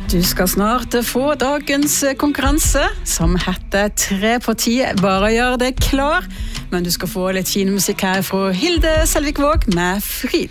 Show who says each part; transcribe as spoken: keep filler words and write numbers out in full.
Speaker 1: Du skal snart få dagens konkurranse, som heter Tre på ti, bare gjør det klar. Men du skal få litt fin musikk her fra Hilde Selvik Våg med Fryd.